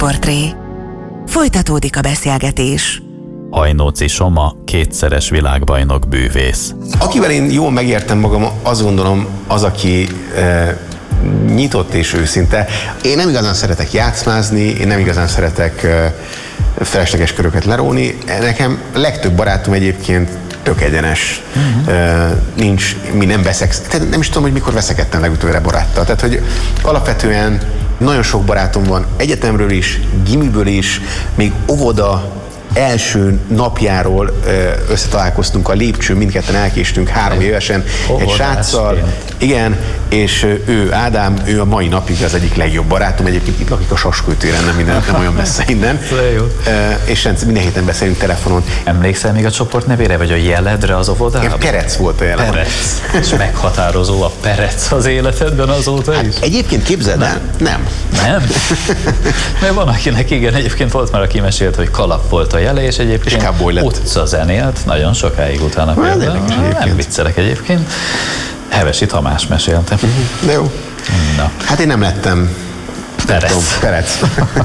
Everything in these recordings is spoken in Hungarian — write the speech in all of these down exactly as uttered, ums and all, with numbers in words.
Sztárportré. Folytatódik a beszélgetés. Hajnóci Soma, kétszeres világbajnok bűvész. Akivel én jól megértem magam, azt gondolom az, aki e, nyitott és őszinte. Én nem igazán szeretek játszmázni, én nem igazán szeretek e, felesleges köröket leróni. Nekem legtöbb barátom egyébként tök egyenes. Uh-huh. E, nincs, mi nem veszek, tehát nem is tudom, hogy mikor veszekedtem legutoljára baráttal. Tehát, hogy alapvetően nagyon sok barátom van egyetemről is, gimiből is, még óvoda első napjáról összetalálkoztunk a lépcsőn, mindketten elkéstünk három évesen oh, egy sráccal. Igen, és ő Ádám, ő a mai napig az egyik legjobb barátom, egyébként itt lakik a Saskótéren, nem, minden, nem olyan messze innen. És minden héten beszélünk telefonon. Emlékszel még a csoport nevére, vagy a jeledre az óvodában? Én Perec volt a jelem. Perec. És meghatározó a Perec az életedben azóta hát is? Egyébként képzeld el, nem. Nem? Mert van, akinek igen, egyébként volt már, aki mesélt, hogy Kalap volt a jele, és egyébként utca zenélt nagyon sokáig utána. Well, például. Nem viccelek egyébként. Hevesi Tamás mesélte. De jó. Na. Hát én nem lettem. Perec. Tudom, Perec.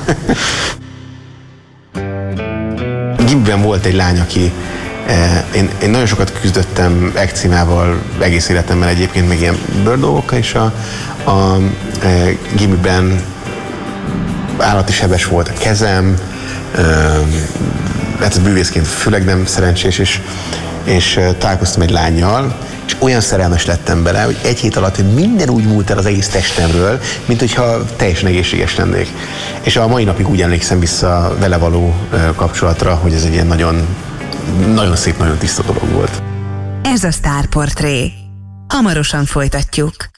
Gimben volt egy lány, aki eh, én, én nagyon sokat küzdöttem ekcímával egész életemben, egyébként még ilyen bőrdolgokkal, és a, a eh, gimiben állati sebes volt a kezem, eh, hát ez bűvészként főleg nem szerencsés, és, és találkoztam egy lánnyal, és olyan szerelmes lettem bele, hogy egy hét alatt minden úgy múlt el az egész testemről, mint hogyha teljesen egészséges lennék. És a mai napig úgy emlékszem vissza vele való kapcsolatra, hogy ez egy ilyen nagyon, nagyon szép, nagyon tiszta dolog volt. Ez a Sztárportré. Hamarosan folytatjuk.